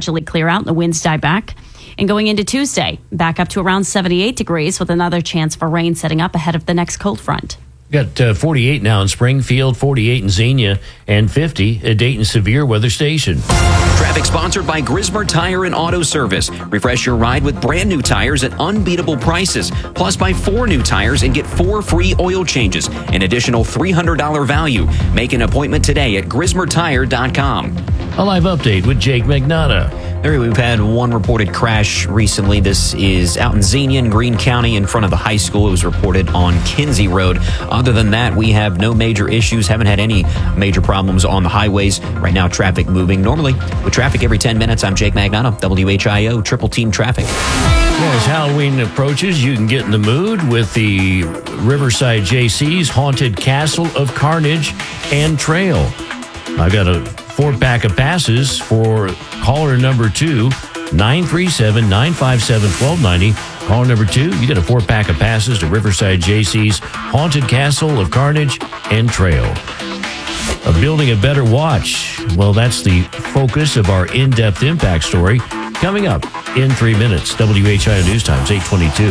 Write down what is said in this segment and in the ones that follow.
largely clear out and the winds die back. And going into Tuesday, back up to around 78 degrees with another chance for rain setting up ahead of the next cold front. Got 48 now in Springfield, 48 in Xenia, and 50 at Dayton Severe Weather Station. Traffic sponsored by Grismer Tire and Auto Service. Refresh your ride with brand new tires at unbeatable prices. Plus, buy 4 new tires and get 4 free oil changes. An additional $300 value. Make an appointment today at GrismerTire.com. A live update with Jake Magnotta. We've had one reported crash recently. This is out in Xenia in Greene County in front of the high school. It was reported on Kinsey Road. Other than that, we have no major issues. Haven't had any major problems on the highways. Right now, traffic moving normally. With traffic every 10 minutes, I'm Jake Magnotta, WHIO Triple Team Traffic. As Halloween approaches, you can get in the mood with the Riverside JC's Haunted Castle of Carnage and Trail. I got a 4-pack of passes for caller number 2, 937-957-1290. Caller number 2, you get a 4-pack of passes to Riverside JC's Haunted Castle of Carnage and Trail. Building a better watch. Well, that's the focus of our in-depth impact story. Coming up in 3 minutes, WHIO News Times 8:22.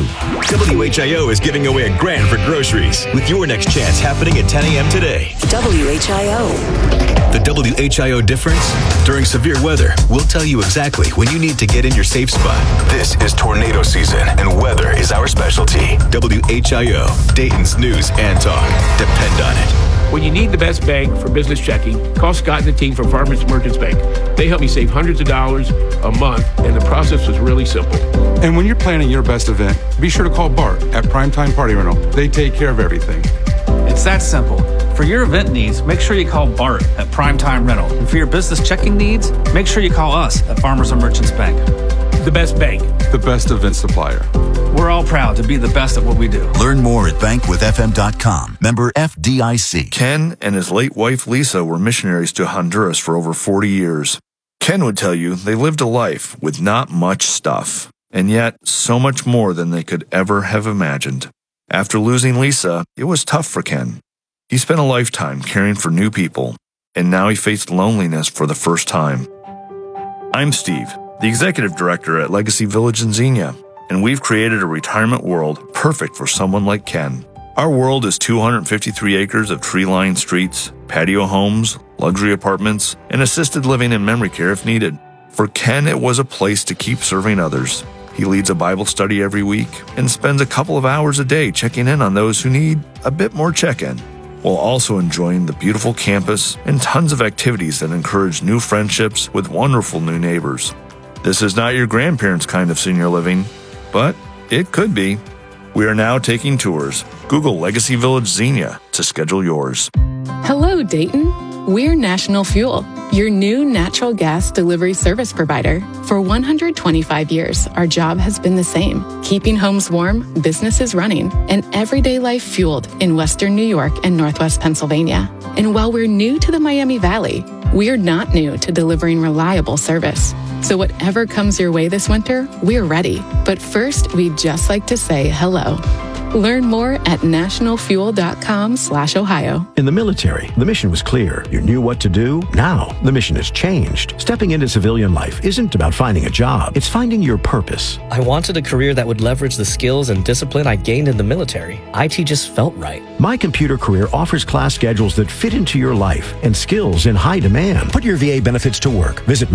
WHIO is giving away $1,000 for groceries with your next chance happening at 10 a.m. today. WHIO. The WHIO difference? During severe weather, we'll tell you exactly when you need to get in your safe spot. This is tornado season, and weather is our specialty. WHIO, Dayton's news and talk. Depend on it. When you need the best bank for business checking, call Scott and the team from Farmers Merchants Bank. They help me save hundreds of dollars a month, and the process was really simple. And when you're planning your best event, be sure to call Bart at Primetime Party Rental. They take care of everything. It's that simple. For your event needs, make sure you call Bart at Primetime Rental. And for your business checking needs, make sure you call us at Farmers and Merchants Bank. The best bank. The best event supplier. We're all proud to be the best at what we do. Learn more at bankwithfm.com. Member FDIC. Ken and his late wife Lisa were missionaries to Honduras for over 40 years. Ken would tell you they lived a life with not much stuff, and yet so much more than they could ever have imagined. After losing Lisa, it was tough for Ken. He spent a lifetime caring for new people, and now he faced loneliness for the first time. I'm Steve, the executive director at Legacy Village in Xenia, and we've created a retirement world perfect for someone like Ken. Our world is 253 acres of tree-lined streets, patio homes, luxury apartments, and assisted living and memory care if needed. For Ken, it was a place to keep serving others. He leads a Bible study every week and spends a couple of hours a day checking in on those who need a bit more check-in, while also enjoying the beautiful campus and tons of activities that encourage new friendships with wonderful new neighbors. This is not your grandparents' kind of senior living, but it could be. We are now taking tours. Google Legacy Village Xenia to schedule yours. Hello, Dayton. We're National Fuel, your new natural gas delivery service provider. For 125 years, our job has been the same, keeping homes warm, businesses running, and everyday life fueled in Western New York and Northwest Pennsylvania. And while we're new to the Miami Valley, we're not new to delivering reliable service. So whatever comes your way this winter, we're ready. But first, we'd just like to say hello. Learn more at nationalfuel.com/Ohio. In the military, the mission was clear. You knew what to do. Now, the mission has changed. Stepping into civilian life isn't about finding a job. It's finding your purpose. I wanted a career that would leverage the skills and discipline I gained in the military. IT just felt right. My Computer Career offers class schedules that fit into your life and skills in high demand. Put your VA benefits to work. Visit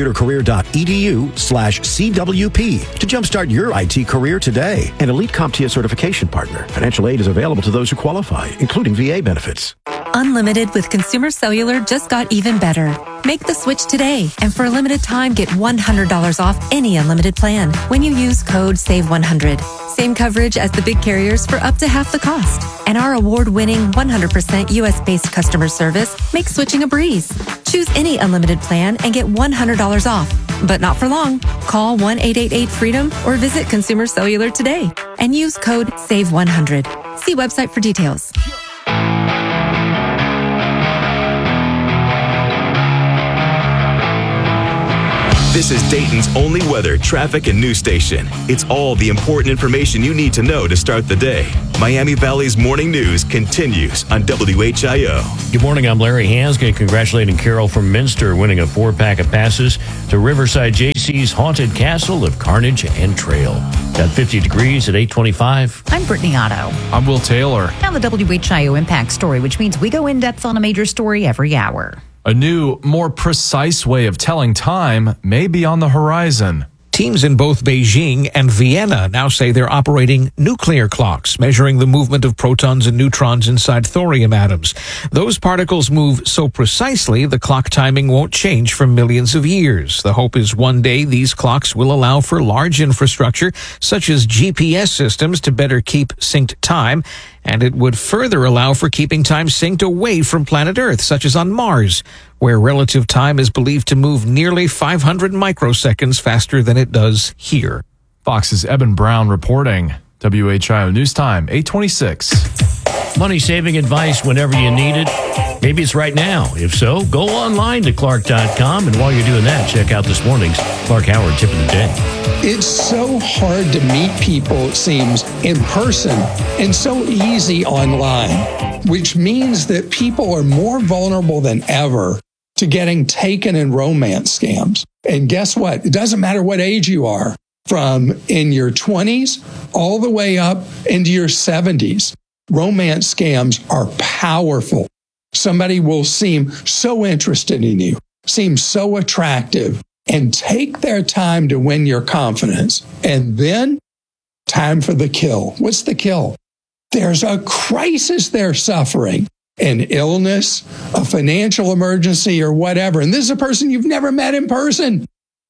mycomputercareer.edu/CWP to jumpstart your IT career today. An Elite CompTIA certification partner. Financial aid is available to those who qualify, including VA benefits. Unlimited with Consumer Cellular just got even better. Make the switch today, and for a limited time, get $100 off any unlimited plan when you use code SAVE100. Same coverage as the big carriers for up to half the cost. And our award-winning 100% U.S.-based customer service makes switching a breeze. Choose any unlimited plan and get $100 off. But not for long. Call 1-888-FREEDOM or visit Consumer Cellular today and use code SAVE100. See website for details. This is Dayton's only weather, traffic, and news station. It's all the important information you need to know to start the day. Miami Valley's morning news continues on WHIO. Good morning, I'm Larry Hansgen, congratulating Carol from Minster winning a 4-pack of passes to Riverside JC JC's Haunted Castle of Carnage and Trail. Got 50 degrees at 8:25. I'm Brittany Otto. I'm Will Taylor. Now the WHIO Impact Story, which means we go in depth on a major story every hour. A new, more precise way of telling time may be on the horizon. Teams in both Beijing and Vienna now say they're operating nuclear clocks, measuring the movement of protons and neutrons inside thorium atoms. Those particles move so precisely, the clock timing won't change for millions of years. The hope is one day these clocks will allow for large infrastructure, such as GPS systems, to better keep synced time. And it would further allow for keeping time synced away from planet Earth, such as on Mars, where relative time is believed to move nearly 500 microseconds faster than it does here. Fox's Eben Brown reporting. WHIO News Time, 8:26. Money-saving advice whenever you need it. Maybe it's right now. If so, go online to Clark.com. And while you're doing that, check out this morning's Clark Howard Tip of the Day. It's so hard to meet people, it seems, in person and so easy online, which means that people are more vulnerable than ever to getting taken in romance scams. And guess what? It doesn't matter what age you are, from in your 20s all the way up into your 70s. Romance scams are powerful. Somebody will seem so interested in you, seem so attractive, and take their time to win your confidence. And then, time for the kill. What's the kill? There's a crisis they're suffering, an illness, a financial emergency, or whatever. And this is a person you've never met in person.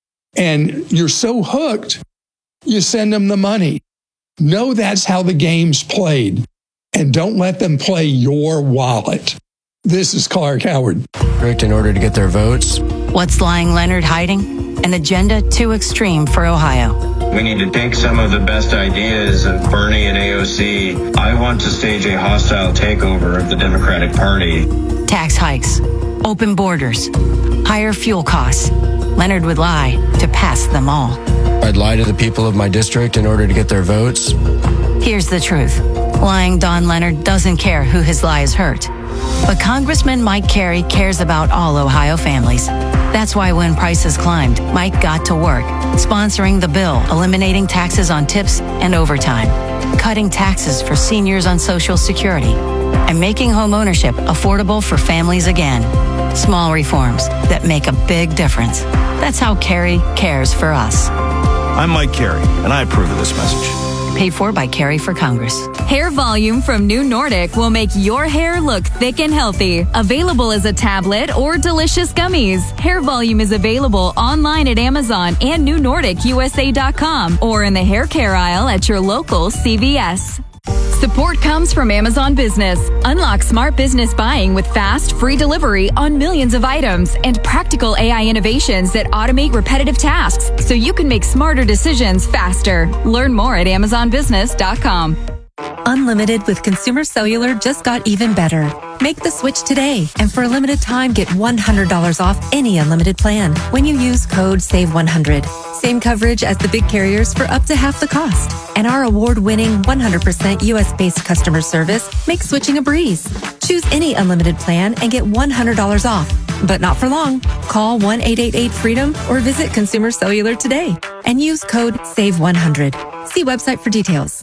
And you're so hooked, you send them the money. Know that's how the game's played. And don't let them play your wallet. This is Clark Howard. In order to get their votes. What's lying Leonard hiding? An agenda too extreme for Ohio. We need to take some of the best ideas of Bernie and AOC. I want to stage a hostile takeover of the Democratic Party. Tax hikes, open borders, higher fuel costs. Leonard would lie to pass them all. I'd lie to the people of my district in order to get their votes. Here's the truth. Lying Don Leonard doesn't care who his lies hurt. But Congressman Mike Carey cares about all Ohio families. That's why when prices climbed, Mike got to work, sponsoring the bill, eliminating taxes on tips and overtime, cutting taxes for seniors on Social Security, and making home ownership affordable for families again. Small reforms that make a big difference. That's how Carey cares for us. I'm Mike Carey, and I approve of this message. Paid for by Carey for Congress. Hair Volume from New Nordic will make your hair look thick and healthy. Available as a tablet or delicious gummies. Hair Volume is available online at Amazon and NewNordicUSA.com or in the hair care aisle at your local CVS. Support comes from Amazon Business. Unlock smart business buying with fast, free delivery on millions of items and practical AI innovations that automate repetitive tasks so you can make smarter decisions faster. Learn more at AmazonBusiness.com. Unlimited with Consumer Cellular just got even better. Make the switch today, and for a limited time, get $100 off any unlimited plan when you use code SAVE100. Same coverage as the big carriers for up to half the cost. And our award-winning 100% U.S.-based customer service makes switching a breeze. Choose any unlimited plan and get $100 off. But not for long. Call 1-888-FREEDOM or visit Consumer Cellular today and use code SAVE100. See website for details.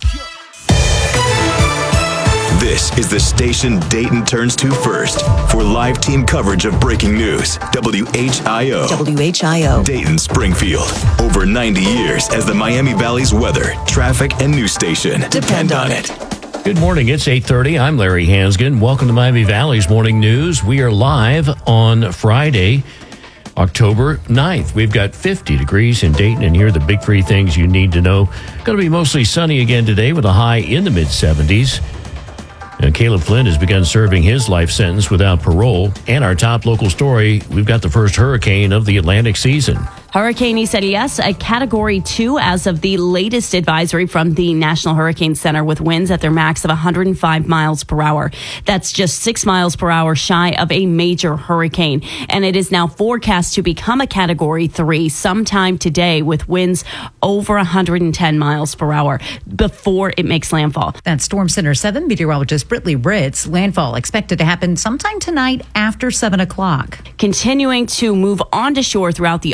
This is the station Dayton turns to first for live team coverage of breaking news. WHIO. WHIO. Dayton, Springfield. Over 90 years as the Miami Valley's weather, traffic, and news station. Depend on it. Good morning. It's 8:30. I'm Larry Hansgen. Welcome to Miami Valley's Morning News. We are live on Friday, October 9th. We've got 50 degrees in Dayton, and here are the big three things you need to know. Going to be mostly sunny again today with a high in the mid-70s. And Caleb Flynn has begun serving his life sentence without parole. And our top local story, we've got the first hurricane of the Atlantic season. Hurricane Isaias, a Category 2 as of the latest advisory from the National Hurricane Center, with winds at their max of 105 miles per hour. That's just 6 miles per hour shy of a major hurricane. And it is now forecast to become a Category 3 sometime today with winds over 110 miles per hour before it makes landfall. That's Storm Center 7 meteorologist Britley Ritz. Landfall expected to happen sometime tonight after 7 o'clock. Continuing to move onto shore throughout the overnight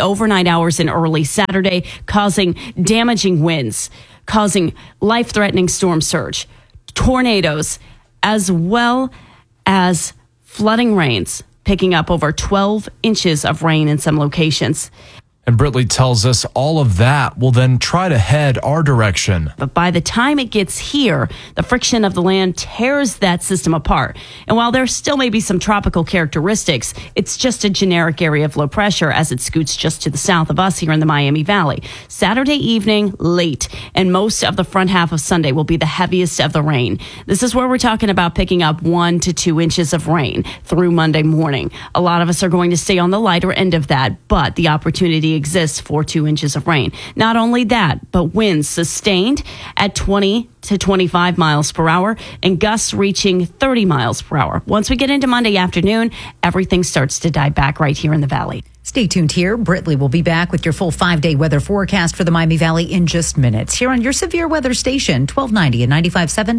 overnight hours and early Saturday, causing damaging winds, causing life-threatening storm surge, tornadoes, as well as flooding rains, picking up over 12 inches of rain in some locations. And Britley tells us all of that will then try to head our direction. But by the time it gets here, the friction of the land tears that system apart. And while there still may be some tropical characteristics, it's just a generic area of low pressure as it scoots just to the south of us here in the Miami Valley. Saturday evening, late, and most of the front half of Sunday will be the heaviest of the rain. This is where we're talking about picking up 1 to 2 inches of rain through Monday morning. A lot of us are going to stay on the lighter end of that, but the opportunity exists for 2 inches of rain. Not only that, but winds sustained at 20 to 25 miles per hour and gusts reaching 30 miles per hour. Once we get into Monday afternoon, everything starts to die back right here in the valley. Stay tuned here. Britley will be back with your full 5-day weather forecast for the Miami Valley in just minutes here on your severe weather station, 1290 and 95.7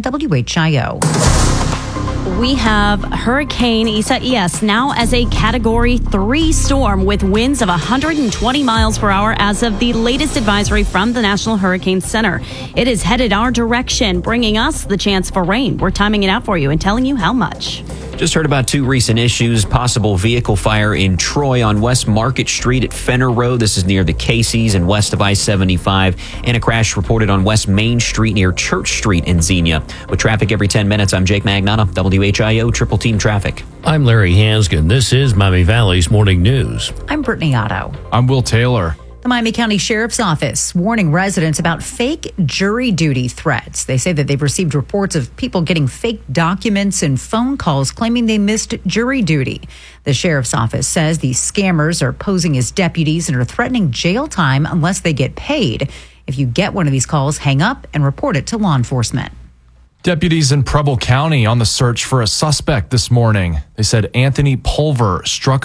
WHIO. We have Hurricane Isaias now as a Category 3 storm with winds of 120 miles per hour as of the latest advisory from the National Hurricane Center. It is headed our direction, bringing us the chance for rain. We're timing it out for you and telling you how much. Just heard about 2 recent issues. Possible vehicle fire in Troy on West Market Street at Fenner Road. This is near the Casey's and west of I-75. And a crash reported on West Main Street near Church Street in Xenia. With traffic every 10 minutes, I'm Jake Magnata, WHIO Triple Team Traffic. I'm Larry Hanskin. This is Miami Valley's Morning News. I'm Brittany Otto. I'm Will Taylor. The Miami County Sheriff's Office warning residents about fake jury duty threats. They say that they've received reports of people getting fake documents and phone calls claiming they missed jury duty. The Sheriff's Office says these scammers are posing as deputies and are threatening jail time unless they get paid. If you get one of these calls, hang up and report it to law enforcement. Deputies in Preble County on the search for a suspect this morning. They said Anthony Pulver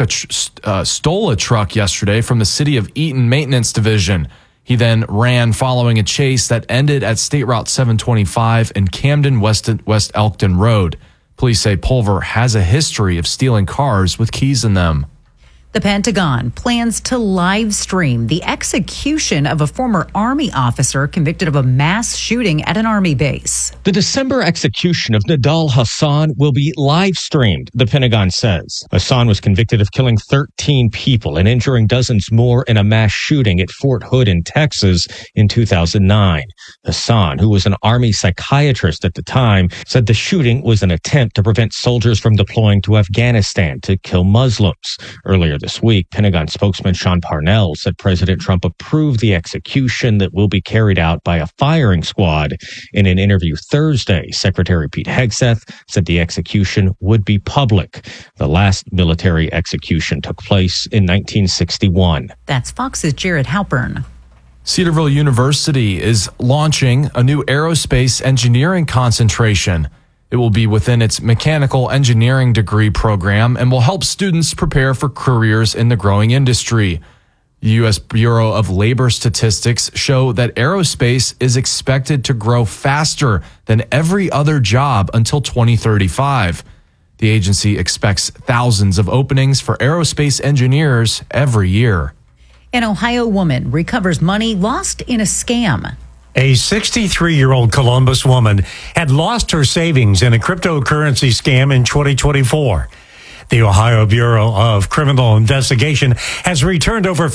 stole a truck yesterday from the City of Eaton Maintenance Division. He then ran following a chase that ended at State Route 725 and Camden West Elkton Road. Police say Pulver has a history of stealing cars with keys in them. The Pentagon plans to live stream the execution of a former Army officer convicted of a mass shooting at an Army base. The December execution of Nidal Hasan will be live streamed, the Pentagon says. Hasan was convicted of killing 13 people and injuring dozens more in a mass shooting at Fort Hood in Texas in 2009. Hasan, who was an Army psychiatrist at the time, said the shooting was an attempt to prevent soldiers from deploying to Afghanistan to kill Muslims. Earlier this week, Pentagon spokesman Sean Parnell said President Trump approved the execution that will be carried out by a firing squad. In an interview Thursday, Secretary Pete Hegseth said the execution would be public. The last military execution took place in 1961. That's Fox's Jared Halpern. Cedarville University is launching a new aerospace engineering concentration. It will be within its mechanical engineering degree program and will help students prepare for careers in the growing industry. The U.S. Bureau of Labor Statistics show that aerospace is expected to grow faster than every other job until 2035. The agency expects thousands of openings for aerospace engineers every year. An Ohio woman recovers money lost in a scam. A 63-year-old Columbus woman had lost her savings in a cryptocurrency scam in 2024. The Ohio Bureau of Criminal Investigation has returned over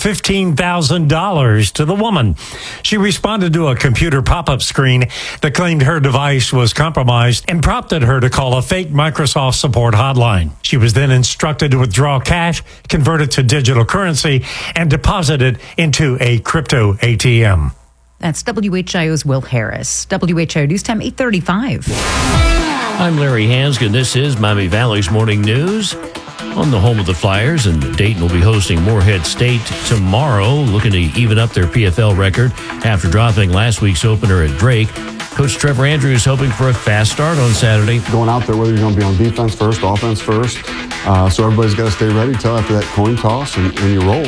$15,000 to the woman. She responded to a computer pop-up screen that claimed her device was compromised and prompted her to call a fake Microsoft support hotline. She was then instructed to withdraw cash, convert it to digital currency, and deposit it into a crypto ATM. That's WHIO's Will Harris. WHIO News Time 8:35. I'm Larry Hanskin. This is Miami Valley's Morning News. On the home of the Flyers, and Dayton will be hosting Morehead State tomorrow, looking to even up their PFL record after dropping last week's opener at Drake. Coach Trevor Andrews hoping for a fast start on Saturday. Going out there, whether you're going to be on defense first, offense first, so everybody's got to stay ready till after that coin toss and you roll.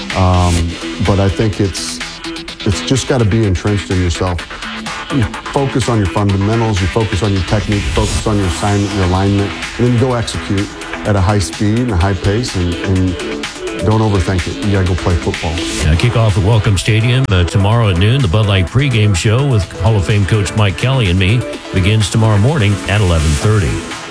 But I think it's just got to be entrenched in yourself. You focus on your fundamentals, you focus on your technique, focus on your assignment, your alignment, and then you go execute at a high speed and a high pace and don't overthink it. You got to go play football. Kick off at Welcome Stadium tomorrow at noon. The Bud Light pregame show with Hall of Fame coach Mike Kelly and me begins tomorrow morning at 11:30.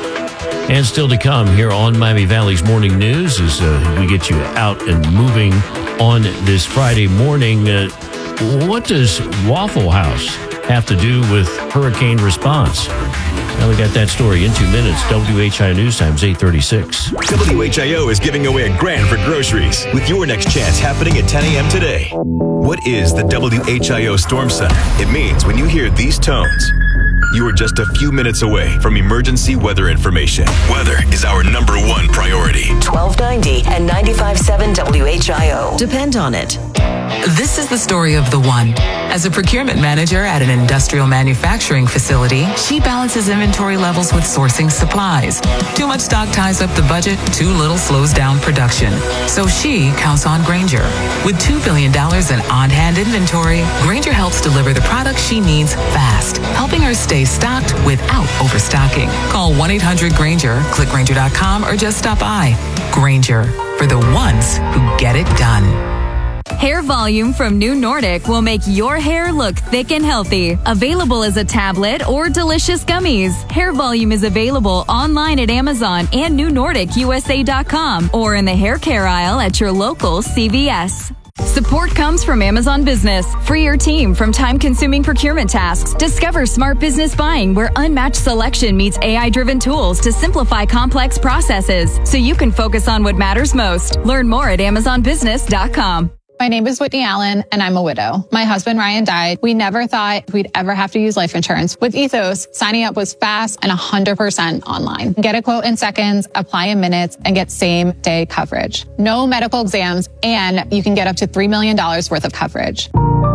And still to come here on Miami Valley's Morning News as we get you out and moving on this Friday morning. What does Waffle House have to do with hurricane response? Now we got that story in 2 minutes. WHIO News Time's 8:36. WHIO is giving away $1,000 for groceries with your next chance happening at 10 a.m. today. What is the WHIO Storm Center? It means when you hear these tones, you are just a few minutes away from emergency weather information. Weather is our #1 priority. 1290 and 95.7 WHIO. Depend on it. This is the story of the one. As a procurement manager at an industrial manufacturing facility, she balances inventory levels with sourcing supplies. Too much stock ties up the budget, too little slows down production. So she counts on Grainger. With $2 billion in on-hand inventory, Grainger helps deliver the products she needs fast, helping her stay stocked without overstocking. Call 1-800-GRAINGER, click Grainger.com, or just stop by. Grainger, for the ones who get it done. Hair Volume from New Nordic will make your hair look thick and healthy. Available as a tablet or delicious gummies. Hair Volume is available online at Amazon and NewNordicUSA.com or in the hair care aisle at your local CVS. Support comes from Amazon Business. Free your team from time-consuming procurement tasks. Discover smart business buying where unmatched selection meets AI-driven tools to simplify complex processes so you can focus on what matters most. Learn more at AmazonBusiness.com. My name is Whitney Allen, and I'm a widow. My husband, Ryan, died. We never thought we'd ever have to use life insurance. With Ethos, signing up was fast and 100% online. Get a quote in seconds, apply in minutes, and get same-day coverage. No medical exams, and you can get up to $3 million worth of coverage.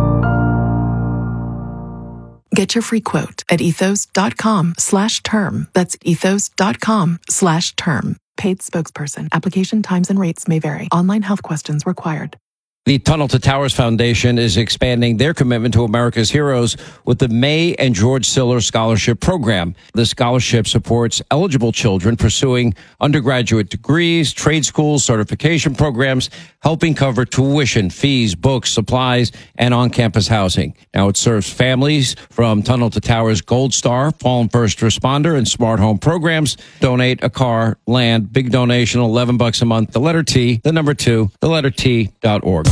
Get your free quote at ethos.com/term. That's ethos.com/term. Paid spokesperson. Application times and rates may vary. Online health questions required. The Tunnel to Towers Foundation is expanding their commitment to America's heroes with the May and George Siller Scholarship Program. The scholarship supports eligible children pursuing undergraduate degrees, trade schools, certification programs, helping cover tuition, fees, books, supplies, and on-campus housing. Now it serves families from Tunnel to Towers Gold Star, Fallen First Responder, and Smart Home programs. Donate a car, land, big donation, $11 a month. The letter T, the number 2, the letter T.org.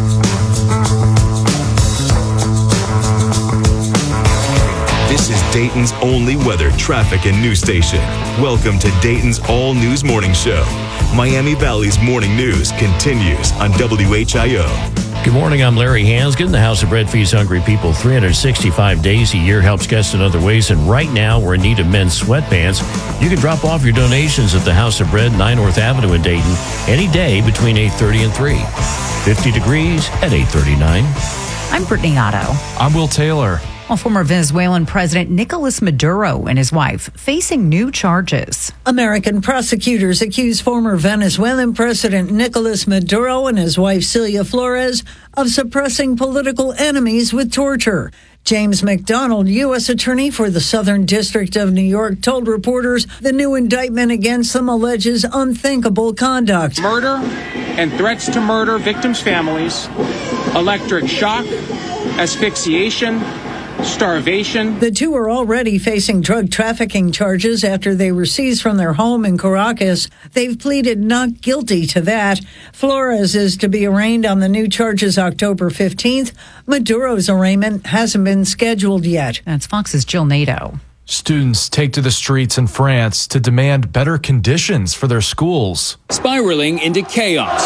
This is Dayton's only weather, traffic, and news station. Welcome to Dayton's all-news morning show. Miami Valley's morning news continues on WHIO. Good morning, I'm Larry Hansgen. The House of Bread feeds hungry people 365 days a year, helps guests in other ways, and right now we're in need of men's sweatpants. You can drop off your donations at the House of Bread, 9 North Avenue in Dayton, any day between 8:30 and 3. 50 degrees at 8:39. I'm Brittany Otto. I'm Will Taylor. Well, former Venezuelan President Nicolas Maduro and his wife facing new charges. American prosecutors accuse former Venezuelan President Nicolas Maduro and his wife Celia Flores of suppressing political enemies with torture. James McDonald, U.S. Attorney for the Southern District of New York, told reporters the new indictment against them alleges unthinkable conduct. Murder and threats to murder victims' families, electric shock, asphyxiation, starvation. The two are already facing drug trafficking charges after they were seized from their home in Caracas. They've pleaded not guilty to that. Flores is to be arraigned on the new charges October 15th. Maduro's arraignment hasn't been scheduled yet. That's Fox's Jill Nato. Students take to the streets in France to demand better conditions for their schools. Spiraling into chaos.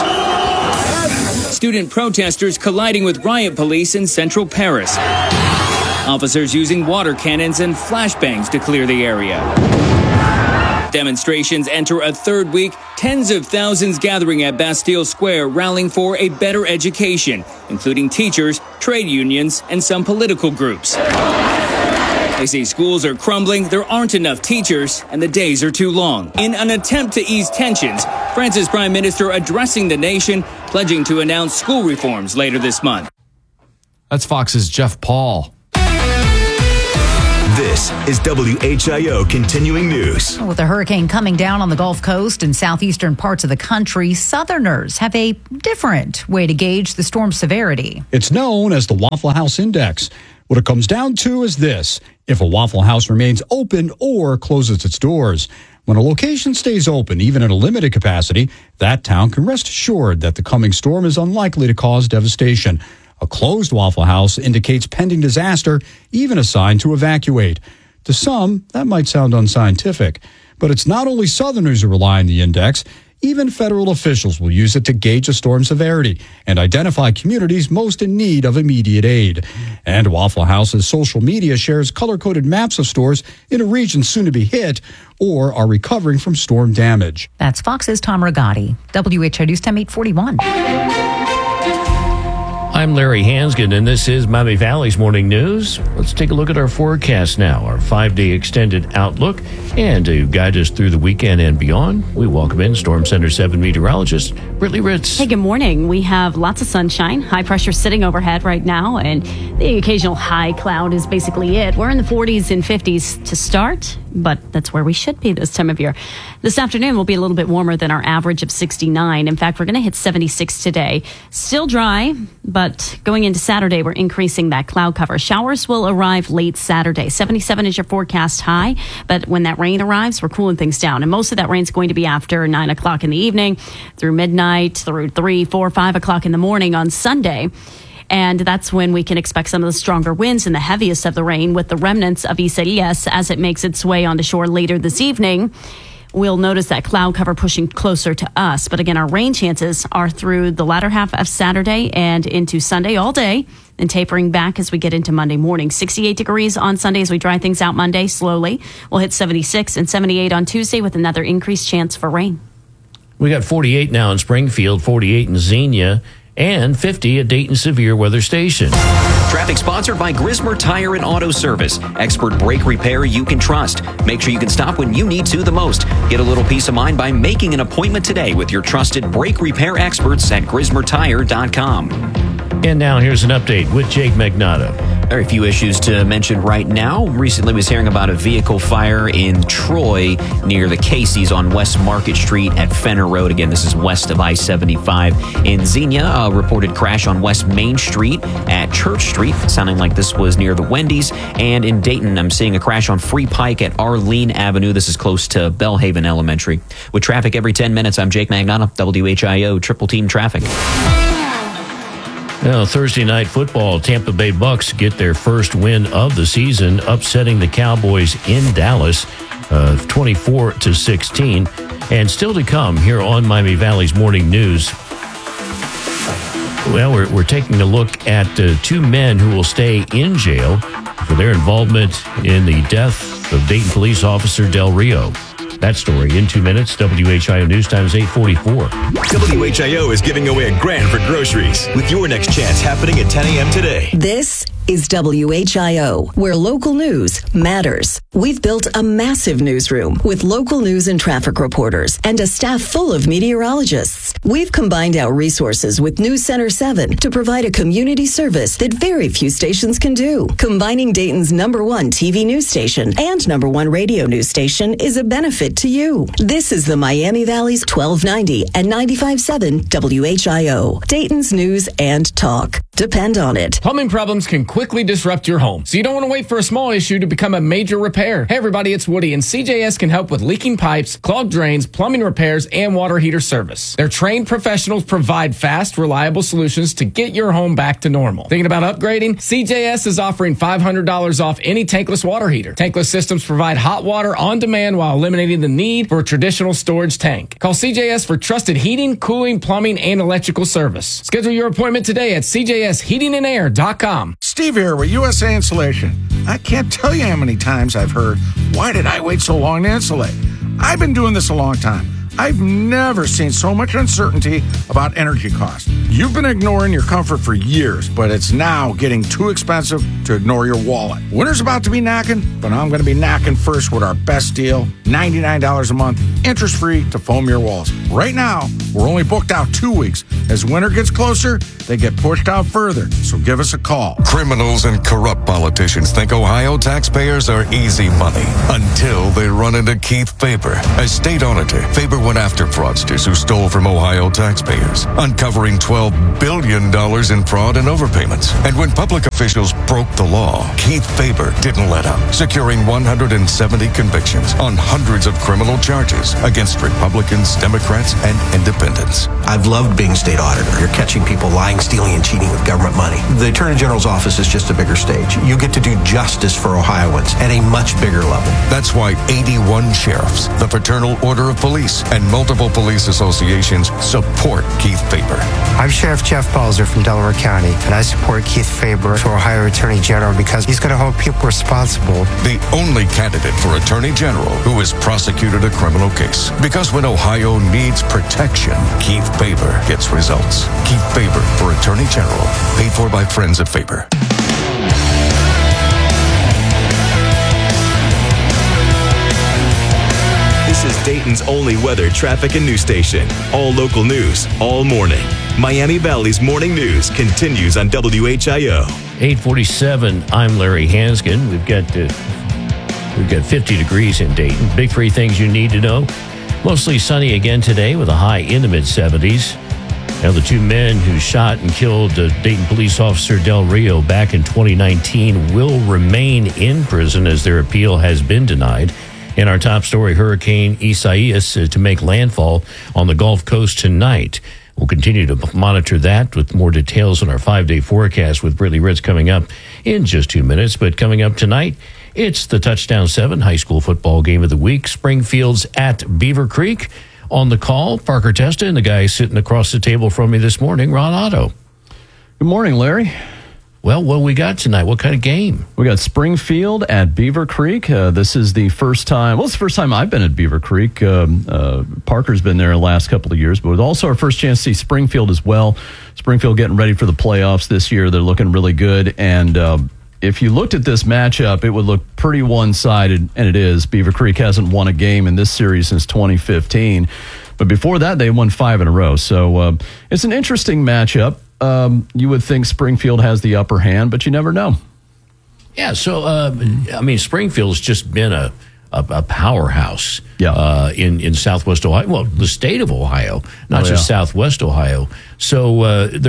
Student protesters colliding with riot police in central Paris. Officers using water cannons and flashbangs to clear the area. Demonstrations enter a third week, tens of thousands gathering at Bastille Square, rallying for a better education, including teachers, trade unions, and some political groups. They say schools are crumbling, there aren't enough teachers, and the days are too long. In an attempt to ease tensions, France's Prime Minister addressing the nation, pledging to announce school reforms later this month. That's Fox's Jeff Paul. This This is WHIO Continuing News. With the hurricane coming down on the Gulf Coast and southeastern parts of the country, Southerners have a different way to gauge the storm's severity. It's known as the Waffle House Index. What it comes down to is this: if a Waffle House remains open or closes its doors. When a location stays open, even in a limited capacity, that town can rest assured that the coming storm is unlikely to cause devastation. A closed Waffle House indicates pending disaster, even a sign to evacuate. To some, that might sound unscientific, but it's not only Southerners who rely on the index. Even federal officials will use it to gauge a storm severity and identify communities most in need of immediate aid. And Waffle House's social media shares color-coded maps of stores in a region soon to be hit or are recovering from storm damage. That's Fox's Tom Rigotti. WHIO News Time 841. I'm Larry Hansgen, and this is Miami Valley's Morning News. Let's take a look at our forecast now, our 5-day extended outlook. And to guide us through the weekend and beyond, we welcome in Storm Center 7 meteorologist Brittany Ritz. Hey, good morning. We have lots of sunshine, high pressure sitting overhead right now, and the occasional high cloud is basically it. We're in the 40s and 50s to start, but that's where we should be this time of year. This afternoon will be a little bit warmer than our average of 69. In fact, we're going to hit 76 today. Still dry, but going into Saturday, we're increasing that cloud cover. Showers will arrive late Saturday. 77 is your forecast high, but when that rain arrives, we're cooling things down. And most of that rain is going to be after 9 o'clock in the evening, through midnight, through 3, 4, 5 o'clock in the morning on Sunday. And that's when we can expect some of the stronger winds and the heaviest of the rain with the remnants of Isaias as it makes its way onto shore later this evening. We'll notice that cloud cover pushing closer to us. But again, our rain chances are through the latter half of Saturday and into Sunday all day, and tapering back as we get into Monday morning. 68 degrees on Sunday as we dry things out Monday slowly. We'll hit 76 and 78 on Tuesday with another increased chance for rain. We got 48 now in Springfield, 48 in Xenia, and 50 at Dayton Severe Weather Station. Traffic sponsored by Grismer Tire and Auto Service. Expert brake repair you can trust. Make sure you can stop when you need to the most. Get a little peace of mind by making an appointment today with your trusted brake repair experts at GrismerTire.com. And now here's an update with Jake Magnato. Very few issues to mention right now. Recently was hearing about a vehicle fire in Troy near the Casey's on West Market Street at Fenner Road. Again, this is west of I-75. In Xenia, a reported crash on West Main Street at Church Street, sounding like this was near the Wendy's. And in Dayton, I'm seeing a crash on Free Pike at Arlene Avenue. This is close to Bellhaven Elementary. With traffic every 10 minutes, I'm Jake Magnato, WHIO Triple Team Traffic. Now, Thursday night football, Tampa Bay Bucks get their first win of the season, upsetting the Cowboys in Dallas, 24-16. And still to come here on Miami Valley's Morning News. Well, we're taking a look at 2 men who will stay in jail for their involvement in the death of Dayton police officer Del Rio. That story in 2 minutes. WHIO News Time is 8:44. WHIO is giving away $1,000 for groceries with your next chance happening at 10 a.m. today. This is WHIO, where local news matters. We've built a massive newsroom with local news and traffic reporters and a staff full of meteorologists. We've combined our resources with News Center 7 to provide a community service that very few stations can do. Combining Dayton's #1 TV news station and #1 radio news station is a benefit to you. This is the Miami Valley's 1290 and 95.7 WHIO, Dayton's news and talk. Depend on it. Plumbing problems can quickly disrupt your home, so you don't want to wait for a small issue to become a major repair. Hey everybody, it's Woody, and CJS can help with leaking pipes, clogged drains, plumbing repairs, and water heater service. Their trained professionals provide fast, reliable solutions to get your home back to normal. Thinking about upgrading? CJS is offering $500 off any tankless water heater. Tankless systems provide hot water on demand while eliminating the need for a traditional storage tank. Call CJS for trusted heating, cooling, plumbing, and electrical service. Schedule your appointment today at CJSHeatingAndAir.com. Steve here with USA Insulation. I can't tell you how many times I've heard, why did I wait so long to insulate? I've been doing this a long time. I've never seen so much uncertainty about energy costs. You've been ignoring your comfort for years, but it's now getting too expensive to ignore your wallet. Winter's about to be knocking, but I'm going to be knocking first with our best deal, $99 a month, interest-free to foam your walls. Right now, we're only booked out 2 weeks. As winter gets closer, they get pushed out further, so give us a call. Criminals and corrupt politicians think Ohio taxpayers are easy money until they run into Keith Faber. As state auditor, Faber went after fraudsters who stole from Ohio taxpayers, uncovering $12 billion in fraud and overpayments. And when public officials broke the law, Keith Faber didn't let up, securing 170 convictions on hundreds of criminal charges against Republicans, Democrats, and independents. I've loved being state auditor. You're catching people lying, stealing, and cheating with government money. The Attorney General's office is just a bigger stage. You get to do justice for Ohioans at a much bigger level. That's why 81 sheriffs, the Fraternal Order of Police, and multiple police associations support Keith Faber. I'm Sheriff Jeff Balzer from Delaware County, and I support Keith Faber for Ohio Attorney General because he's going to hold people responsible. The only candidate for Attorney General who has prosecuted a criminal case. Because when Ohio needs protection, Keith Faber gets results. Keith Faber for Attorney General. Paid for by Friends of Faber. This is Dayton's only weather, traffic, and news station. All local news, all morning. Miami Valley's morning news continues on WHIO. 8:47. I'm Larry Hanskin. We've got 50 degrees in Dayton. Big three things you need to know. Mostly sunny again today with a high in the mid-70s. Now, the two men who shot and killed Dayton police officer Del Rio back in 2019 will remain in prison as their appeal has been denied. In our top story, Hurricane Isaias to make landfall on the Gulf Coast tonight. We'll continue to monitor that with more details on our 5-day forecast with Brittany Ritz coming up in just 2 minutes. But coming up tonight, it's the Touchdown 7 high school football game of the week. Springfield's at Beaver Creek. On the call, Parker Testa and the guy sitting across the table from me this morning, Ron Otto. Good morning, Larry. Well, what we got tonight? What kind of game? We got Springfield at Beaver Creek. This is the first time. Well, it's the first time I've been at Beaver Creek. Parker's been there the last couple of years, but it's also our first chance to see Springfield as well. Springfield getting ready for the playoffs this year. They're looking really good. And if you looked at this matchup, it would look pretty one-sided, and it is. Beaver Creek hasn't won a game in this series since 2015. But before that, they won 5 in a row. So it's an interesting matchup. You would think Springfield has the upper hand, but you never know. Yeah, so, Springfield's just been a powerhouse in Southwest Ohio. Well, the state of Ohio, not just Southwest Ohio. So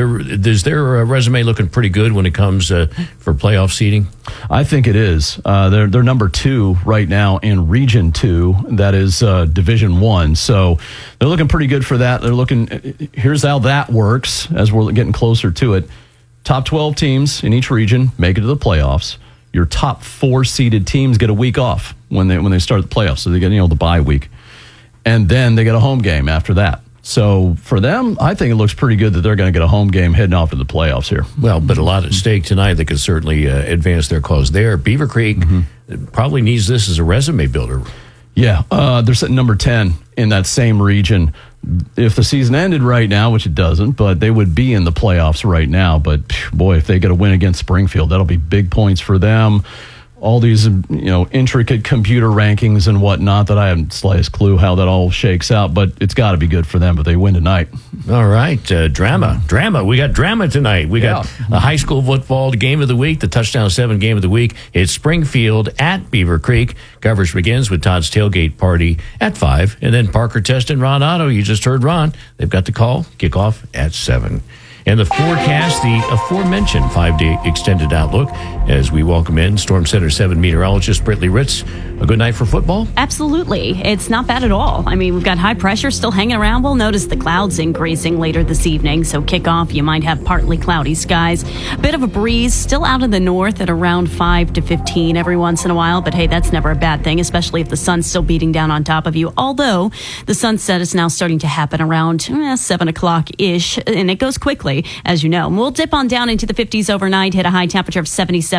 is their resume looking pretty good when it comes for playoff seeding? I think it is. They're number 2 right now in Region 2. That is Division 1. So they're looking pretty good for that. They're looking. Here's how that works as we're getting closer to it. Top 12 teams in each region make it to the playoffs. Your top 4 seeded teams get a week off when they start the playoffs. So they get the bye week. And then they get a home game after that. So for them, I think it looks pretty good that they're going to get a home game heading off to the playoffs here. Well, but a lot at stake tonight that could certainly advance their cause there. Beaver Creek probably needs this as a resume builder. Yeah, they're sitting number 10 in that same region. If the season ended right now, which it doesn't, but they would be in the playoffs right now. But boy, if they get a win against Springfield, that'll be big points for them. All these, intricate computer rankings and whatnot that I haven't the slightest clue how that all shakes out, but it's got to be good for them if they win tonight. All right, drama. We got drama tonight. We got the high school football game of the week, the Touchdown 7 game of the week. It's Springfield at Beaver Creek. Coverage begins with Todd's Tailgate Party at 5, and then Parker Testa and Ron Otto. You just heard Ron. They've got the call. Kickoff at 7. And the forecast, the aforementioned 5-day extended outlook as we welcome in Storm Center 7 meteorologist Brittany Ritz. A good night for football? Absolutely. It's not bad at all. I mean, we've got high pressure still hanging around. We'll notice the clouds increasing later this evening. So kickoff, you might have partly cloudy skies. A bit of a breeze still out in the north at around 5 to 15 every once in a while. But hey, that's never a bad thing, especially if the sun's still beating down on top of you. Although the sunset is now starting to happen around 7 o'clock-ish, and it goes quickly, as you know. We'll dip on down into the 50s overnight, hit a high temperature of 77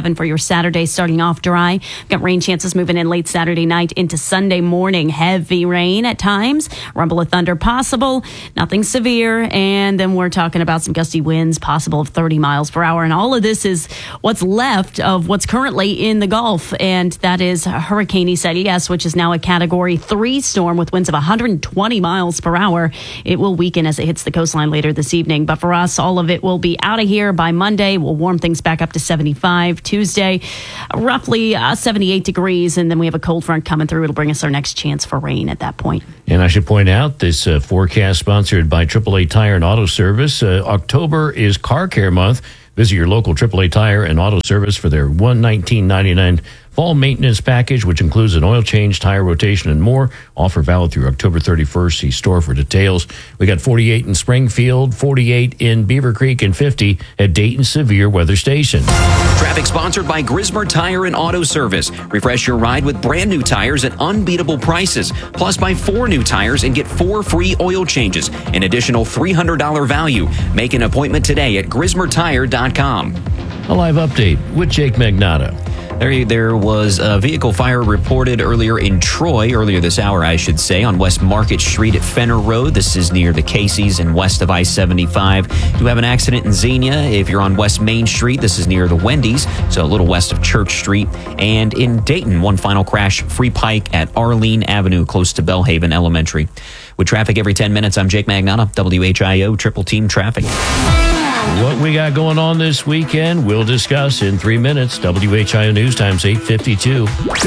57 for your Saturday, starting off dry. Got rain chances moving in late Saturday night into Sunday morning. Heavy rain at times. Rumble of thunder possible. Nothing severe. And then we're talking about some gusty winds possible of 30 miles per hour. And all of this is what's left of what's currently in the Gulf. And that is Hurricane Isaias, which is now a Category 3 storm with winds of 120 miles per hour. It will weaken as it hits the coastline later this evening. But for us, all of it will be out of here by Monday. We'll warm things back up to 75. Tuesday, roughly 78 degrees. And then we have a cold front coming through. It'll bring us our next chance for rain at that point. And I should point out this forecast sponsored by AAA Tire and Auto Service. October is Car Care Month. Visit your local AAA Tire and Auto Service for their $119.99 fall maintenance package, which includes an oil change, tire rotation, and more. Offer valid through October 31st. See store for details. We got 48 in Springfield, 48 in Beaver Creek, and 50 at Dayton Severe Weather Station. Traffic sponsored by Grismer Tire and Auto Service. Refresh your ride with brand new tires at unbeatable prices. Plus, buy 4 new tires and get 4 free oil changes. An additional $300 value. Make an appointment today at GrismerTire.com. A live update with Jake Magnotta. There was a vehicle fire reported earlier this hour, I should say, on West Market Street at Fenner Road. This is near the Casey's and west of I-75. You have an accident in Xenia. If you're on West Main Street, this is near the Wendy's, so a little west of Church Street. And in Dayton, one final crash, Free Pike at Arlene Avenue, close to Bellhaven Elementary. With traffic every 10 minutes, I'm Jake Magnotta, WHIO Triple Team Traffic. What we got going on this weekend, we'll discuss in 3 minutes. WHIO News Time's 8:52.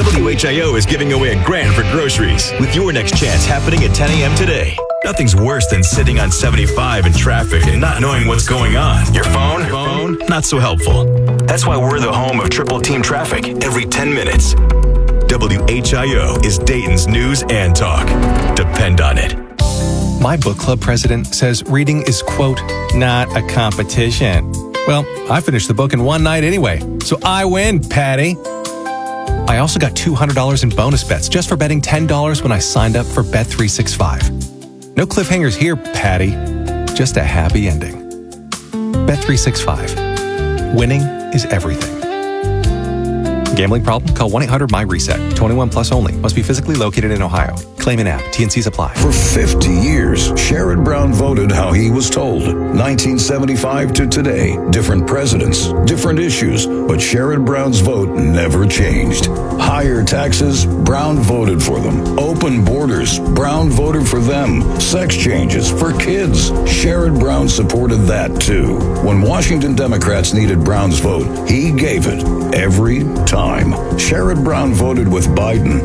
WHIO is giving away $1,000 for groceries with your next chance happening at 10 a.m. today. Nothing's worse than sitting on 75 in traffic and not knowing what's going on. Your phone, not so helpful. That's why we're the home of Triple Team Traffic every 10 minutes. WHIO is Dayton's news and talk. Depend on it. My book club president says reading is, quote, not a competition. Well, I finished the book in one night anyway, so I win, Patty. I also got $200 in bonus bets just for betting $10 when I signed up for Bet365. No cliffhangers here, Patty. Just a happy ending. Bet365. Winning is everything. Gambling problem? Call 1-800-MY-RESET. 21 plus only. Must be physically located in Ohio. Claim in app. T&Cs apply. For 50 years, Sherrod Brown voted how he was told. 1975 to today. Different presidents, different issues, but Sherrod Brown's vote never changed. Higher taxes, Brown voted for them. Open borders, Brown voted for them. Sex changes for kids, Sherrod Brown supported that too. When Washington Democrats needed Brown's vote, he gave it every time. Sherrod Brown voted with Biden,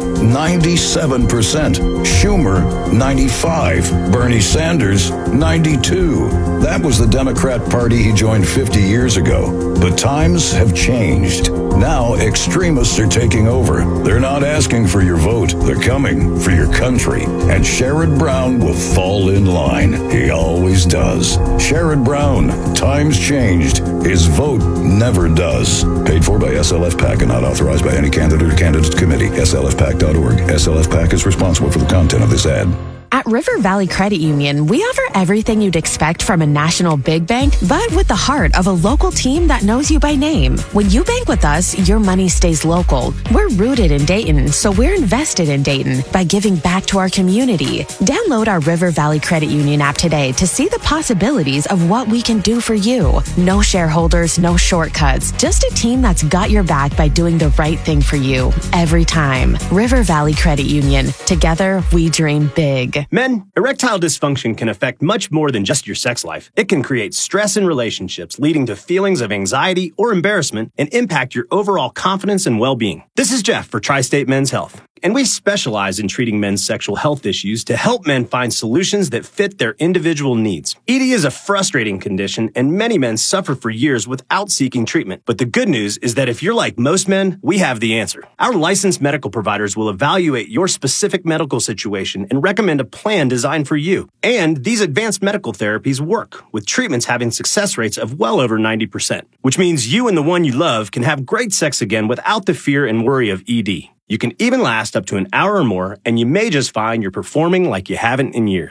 97%. Schumer, 95%. Bernie Sanders, 92%. That was the Democrat Party he joined 50 years ago. But times have changed. Now extremists are taking over. They're not asking for your vote. They're coming for your country. And Sherrod Brown will fall in line. He always does. Sherrod Brown, times changed. His vote never does. Paid for by SLF PAC and not authorized by any candidate or candidates committee. SLFPAC.org. SLF PAC is responsible for the content of this ad. At River Valley Credit Union, we offer everything you'd expect from a national big bank, but with the heart of a local team that knows you by name. When you bank with us, your money stays local. We're rooted in Dayton, so we're invested in Dayton by giving back to our community. Download our River Valley Credit Union app today to see the possibilities of what we can do for you. No shareholders, no shortcuts, just a team that's got your back by doing the right thing for you every time. River Valley Credit Union. Together, we dream big. Men, erectile dysfunction can affect much more than just your sex life. It can create stress in relationships, leading to feelings of anxiety or embarrassment, and impact your overall confidence and well-being. This is Jeff for Tri-State Men's Health, and we specialize in treating men's sexual health issues to help men find solutions that fit their individual needs. ED is a frustrating condition, and many men suffer for years without seeking treatment. But the good news is that if you're like most men, we have the answer. Our licensed medical providers will evaluate your specific medical situation and recommend a plan designed for you. And these advanced medical therapies work, with treatments having success rates of well over 90%, which means you and the one you love can have great sex again without the fear and worry of ED. You can even last up to an hour or more, and you may just find you're performing like you haven't in years.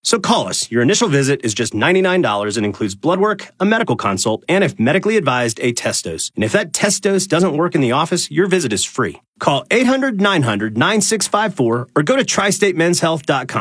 So call us. Your initial visit is just $99 and includes blood work, a medical consult, and if medically advised, a test dose. And if that test dose doesn't work in the office, your visit is free. Call 800-900-9654 or go to tristatemenshealth.com.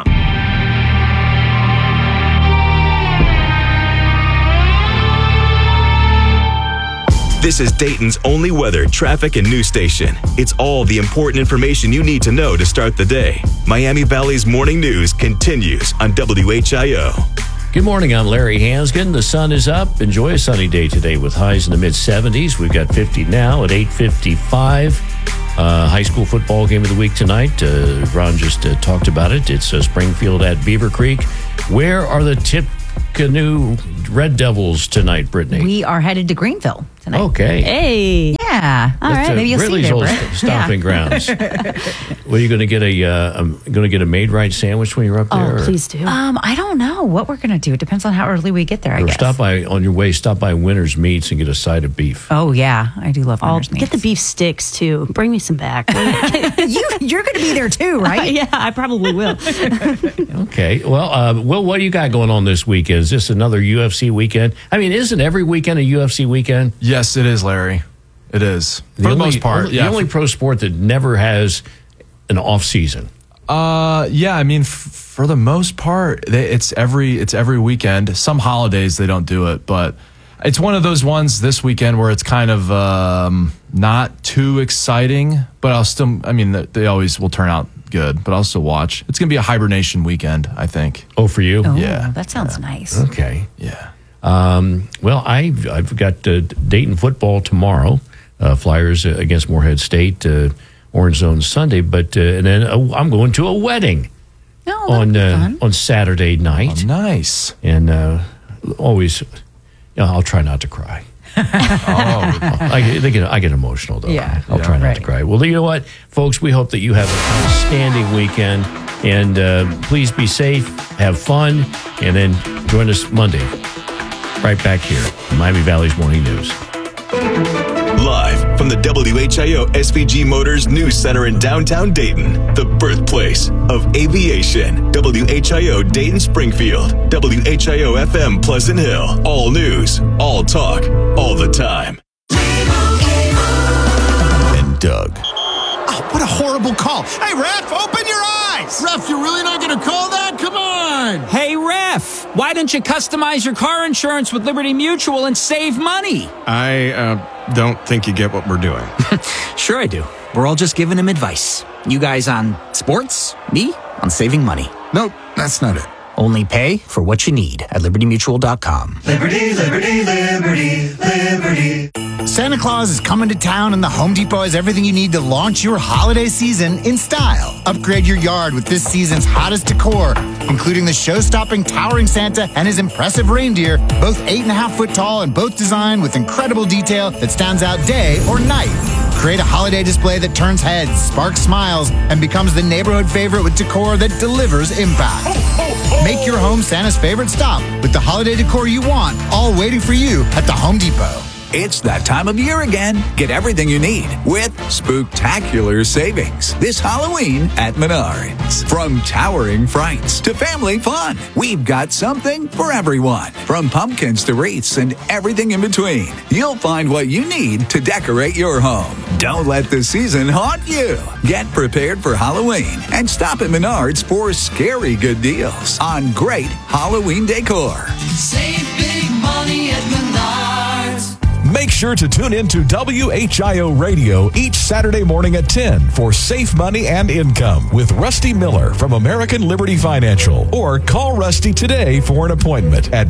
This is Dayton's only weather, traffic, and news station. It's all the important information you need to know to start the day. Miami Valley's morning news continues on WHIO. Good morning, I'm Larry Hansgen. The sun is up. Enjoy a sunny day today with highs in the mid-70s. We've got 50 now at 8:55. High school football game of the week tonight. Ron just talked about it. It's Springfield at Beaver Creek. Where are the Tippecanoe Red Devils tonight, Brittany? We are headed to Greenville tonight. Okay. Hey. Yeah. All right. Maybe you'll Ridley's see there, old Britt. stomping grounds. Well, you're going to get a Maid-Rite sandwich when you're up there? Oh, please do. I don't know what we're going to do. It depends on how early we get there, I Or guess. stop by Winter's Meats and get a side of beef. Oh, yeah. I do love Winter's Get the beef sticks, too. Bring me some back. You're going to be there, too, right? Yeah, I probably will. Okay. Well, Will, what do you got going on this weekend? Is this another UFC weekend? I mean, isn't every weekend a UFC weekend? Yes, it is, Larry. It is. For the most part. The only pro sport that never has an off season. Yeah, I mean, for the most part, it's every weekend. Some holidays they don't do it, but it's one of those ones this weekend where it's kind of not too exciting, but they always will turn out good, but I'll still watch. It's going to be a hibernation weekend, I think. Oh, for you? Oh, yeah. That sounds nice. Okay. Yeah. Well, I've got Dayton football tomorrow. Flyers against Morehead State. Orange Zone Sunday, but and then I'm going to a wedding on Saturday night. Oh, nice. And always, I'll try not to cry. I get emotional though. Yeah. I'll try not to cry. Well, you know what, folks? We hope that you have an outstanding weekend, and please be safe, have fun, and then join us Monday, right back here, Miami Valley's Morning News. Live from the WHIO SVG Motors News Center in downtown Dayton, the birthplace of aviation. WHIO Dayton Springfield, WHIO FM Pleasant Hill. All news, all talk, all the time. And Doug. Oh, what a horrible call. Hey, ref, open your eyes. Ref, you're really not going to call that? Come on. Hey, ref, why don't you customize your car insurance with Liberty Mutual and save money? I don't think you get what we're doing. Sure I do. We're all just giving him advice. You guys on sports, me on saving money. Nope, that's not it. Only pay for what you need at libertymutual.com. Liberty, liberty, liberty, liberty. Santa Claus is coming to town, and the Home Depot has everything you need to launch your holiday season in style. Upgrade your yard with this season's hottest decor, including the show-stopping towering Santa and his impressive reindeer, both 8.5 foot tall and both designed with incredible detail that stands out day or night. Create a holiday display that turns heads, sparks smiles, and becomes the neighborhood favorite with decor that delivers impact. Make your home Santa's favorite stop with the holiday decor you want, all waiting for you at the Home Depot. It's that time of year again. Get everything you need with spooktacular savings this Halloween at Menards. From towering frights to family fun, we've got something for everyone. From pumpkins to wreaths and everything in between, you'll find what you need to decorate your home. Don't let the season haunt you. Get prepared for Halloween and stop at Menards for scary good deals on great Halloween decor. Save big money at Menards. Make sure to tune in to WHIO Radio each Saturday morning at 10 for Safe Money and Income with Rusty Miller from American Liberty Financial. Or call Rusty today for an appointment at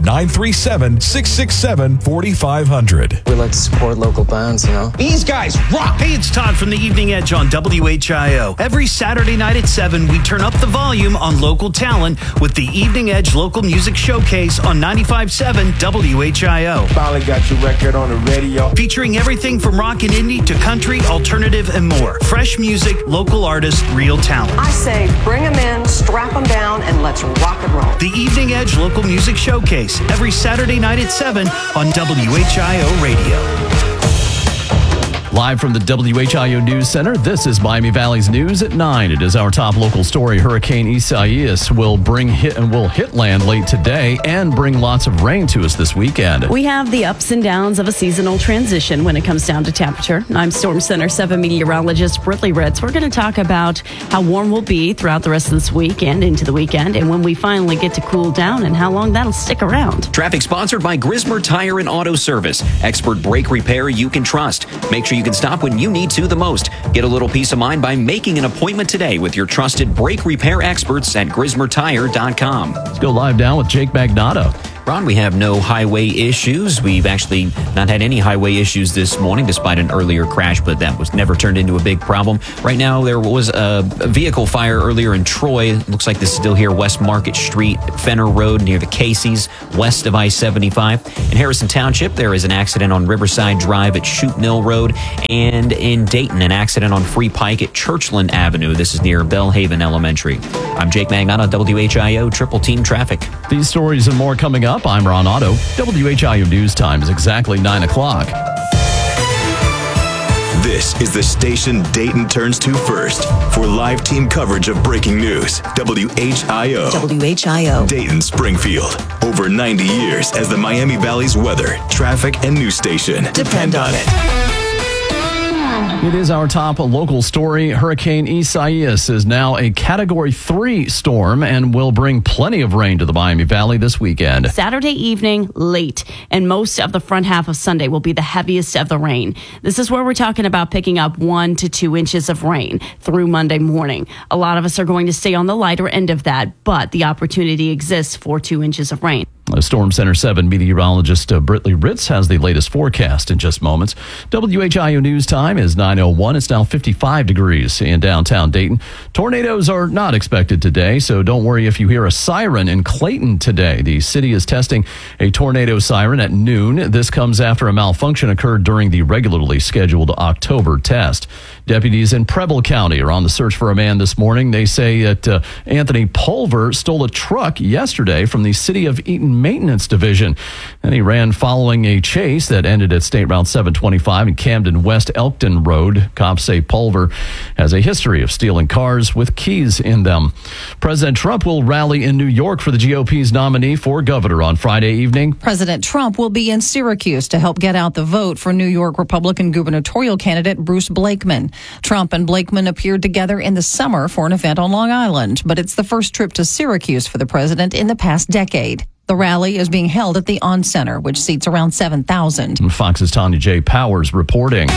937-667-4500. We like to support local bands, you know. These guys rock! Hey, it's Todd from the Evening Edge on WHIO. Every Saturday night at 7, we turn up the volume on local talent with the Evening Edge Local Music Showcase on 95.7 WHIO. Finally got your record on the radio. Featuring everything from rock and indie to country, alternative, and more. Fresh music, local artists, real talent. I say bring them in, strap them down, and let's rock and roll. The Evening Edge Local Music Showcase, every Saturday night at 7 on WHIO Radio. Live from the WHIO News Center, this is Miami Valley's News at 9. It is our top local story. Hurricane Isaias will hit land late today and bring lots of rain to us this weekend. We have the ups and downs of a seasonal transition when it comes down to temperature. I'm Storm Center 7 meteorologist Britley Ritz. We're going to talk about how warm we'll be throughout the rest of this week and into the weekend, and when we finally get to cool down and how long that'll stick around. Traffic sponsored by Grismer Tire and Auto Service. Expert brake repair you can trust. Make sure you can stop when you need to the most. Get a little peace of mind by making an appointment today with your trusted brake repair experts at GrismerTire.com. Let's go live now with Jake Magnotta. Ron, we have no highway issues. We've actually not had any highway issues this morning, despite an earlier crash, but that was never turned into a big problem. Right now, there was a vehicle fire earlier in Troy. Looks like this is still here, West Market Street, Fenner Road, near the Casey's, west of I-75. In Harrison Township, there is an accident on Riverside Drive at Chute Mill Road, and in Dayton, an accident on Free Pike at Churchland Avenue. This is near Bellhaven Elementary. I'm Jake Magnotta, WHIO Triple Team Traffic. These stories and more coming up. I'm Ron Otto. WHIO News Time is exactly 9 o'clock. This is the station Dayton turns to first for live team coverage of breaking news. WHIO. WHIO. Dayton, Springfield. Over 90 years as the Miami Valley's weather, traffic, and news station. Depend on it. It is our top local story. Hurricane Isaias is now a Category 3 storm and will bring plenty of rain to the Miami Valley this weekend. Saturday evening, late, and most of the front half of Sunday will be the heaviest of the rain. This is where we're talking about picking up 1 to 2 inches of rain through Monday morning. A lot of us are going to stay on the lighter end of that, but the opportunity exists for 2 inches of rain. Storm Center 7 meteorologist Britley Ritz has the latest forecast in just moments. WHIO News Time is 9:01. It's now 55 degrees in downtown Dayton. Tornadoes are not expected today, so don't worry if you hear a siren in Clayton today. The city is testing a tornado siren at noon. This comes after a malfunction occurred during the regularly scheduled October test. Deputies in Preble County are on the search for a man this morning. They say that Anthony Pulver stole a truck yesterday from the City of Eaton Maintenance Division, and he ran following a chase that ended at State Route 725 and Camden West Elkton Road. Cops say Pulver has a history of stealing cars with keys in them. President Trump will rally in New York for the GOP's nominee for governor on Friday evening. President Trump will be in Syracuse to help get out the vote for New York Republican gubernatorial candidate Bruce Blakeman. Trump and Blakeman appeared together in the summer for an event on Long Island, but it's the first trip to Syracuse for the president in the past decade. The rally is being held at the On Center, which seats around 7,000. Fox's Tanya J. Powers reporting.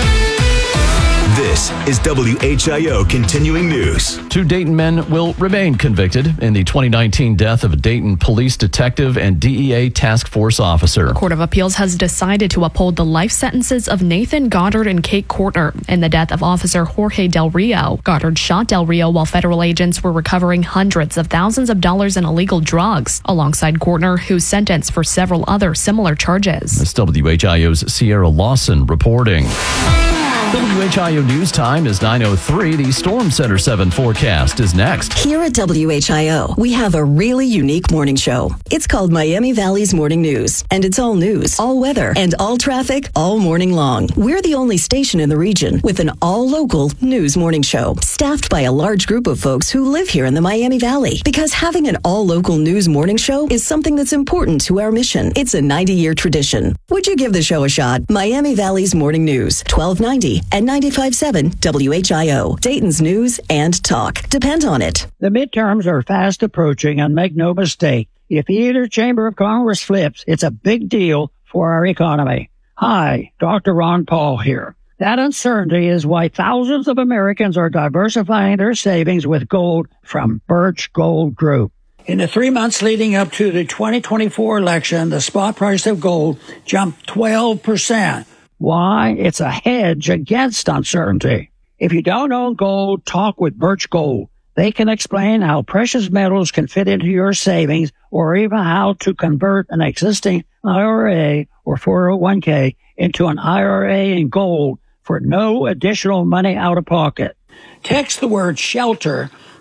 This is WHIO Continuing News. 2 Dayton men will remain convicted in the 2019 death of a Dayton police detective and DEA task force officer. The Court of Appeals has decided to uphold the life sentences of Nathan Goddard and Kate Kortner in the death of Officer Jorge Del Rio. Goddard shot Del Rio while federal agents were recovering hundreds of thousands of dollars in illegal drugs, alongside Kortner, who's sentenced for several other similar charges. That's WHIO's Sierra Lawson reporting. WHIO News Time is 9:03. The Storm Center 7 forecast is next. Here at WHIO, we have a really unique morning show. It's called Miami Valley's Morning News, and it's all news, all weather, and all traffic all morning long. We're the only station in the region with an all-local news morning show, staffed by a large group of folks who live here in the Miami Valley. Because having an all-local news morning show is something that's important to our mission. It's a 90-year tradition. Would you give the show a shot? Miami Valley's Morning News, 1290 and 95.7 WHIO, Dayton's news and talk. Depend on it. The midterms are fast approaching, and make no mistake, if either chamber of Congress flips, it's a big deal for our economy. Hi, Dr. Ron Paul here. That uncertainty is why thousands of Americans are diversifying their savings with gold from Birch Gold Group. In the 3 months leading up to the 2024 election, the spot price of gold jumped 12%. Why? It's a hedge against uncertainty. If you don't own gold, talk with Birch Gold. They can explain how precious metals can fit into your savings, or even how to convert an existing IRA or 401k into an IRA in gold for no additional money out of pocket. Text the word SHELTER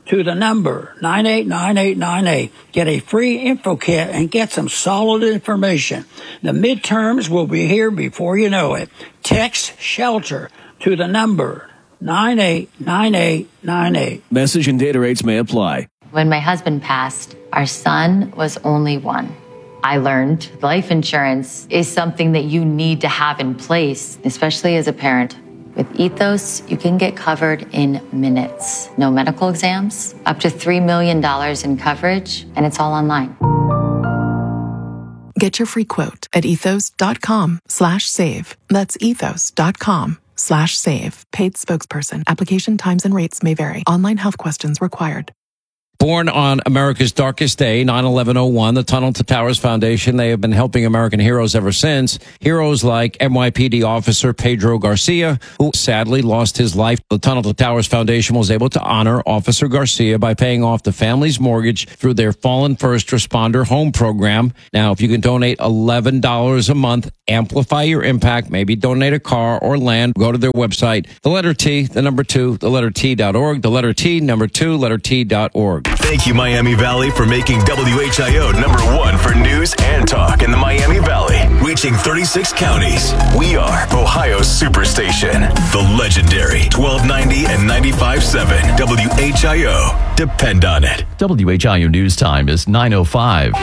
to the number 989898. Get a free info kit and get some solid information. The midterms will be here before you know it. Text SHELTER to the number 989898. Message and data rates may apply. When my husband passed, our son was only one. I learned life insurance is something that you need to have in place, especially as a parent. With Ethos, you can get covered in minutes. No medical exams, up to $3 million in coverage, and it's all online. Get your free quote at ethos.com/save. That's ethos.com/save. Paid spokesperson. Application times and rates may vary. Online health questions required. Born on America's darkest day, 9/11/01, the Tunnel to Towers Foundation, they have been helping American heroes ever since. Heroes like NYPD officer Pedro Garcia, who sadly lost his life. The Tunnel to Towers Foundation was able to honor Officer Garcia by paying off the family's mortgage through their Fallen First Responder Home Program. Now, if you can donate $11 a month, amplify your impact, maybe donate a car or land, go to their website, the letter T, the number 2, the letter T.org, the letter T, number 2, letter T.org. Thank you, Miami Valley, for making WHIO #1 for news and talk in the Miami Valley, reaching 36 counties. We are Ohio's superstation, the legendary 1290 and 95.7 WHIO. Depend on it. WHIO News Time is 9:05.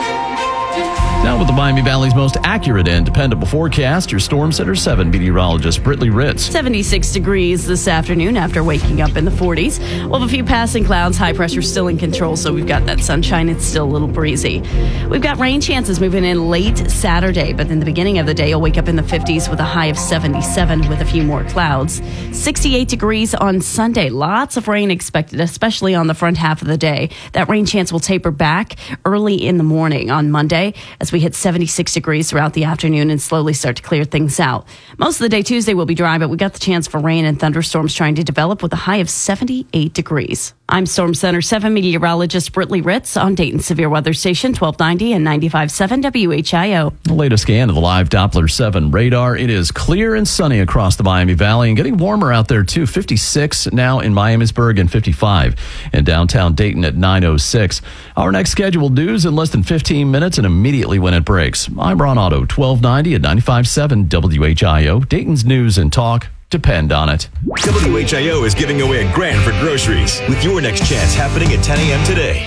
Now with the Miami Valley's most accurate and dependable forecast, your Storm Center 7 meteorologist Britley Ritz. 76 degrees this afternoon after waking up in the 40s. We'll have a few passing clouds. High pressure still in control, so we've got that sunshine. It's still a little breezy. We've got rain chances moving in late Saturday, but in the beginning of the day, you'll wake up in the 50s with a high of 77 with a few more clouds. 68 degrees on Sunday. Lots of rain expected, especially on the front half of the day. That rain chance will taper back early in the morning on Monday as we hit 76 degrees throughout the afternoon and slowly start to clear things out. Most of the day Tuesday will be dry, but we got the chance for rain and thunderstorms trying to develop with a high of 78 degrees. I'm Storm Center 7 meteorologist Britley Ritz on Dayton's Severe Weather Station 1290 and 95.7 WHIO. The latest scan of the live Doppler 7 radar. It is clear and sunny across the Miami Valley and getting warmer out there too. 56 now in Miamisburg and 55 in downtown Dayton at 9:06. Our next scheduled news in less than 15 minutes and immediately when it breaks. I'm Ron Otto, 1290 at 95.7 WHIO. Dayton's News and Talk. Depend on it. WHIO is giving away $1,000 for groceries with your next chance happening at 10 a.m. today.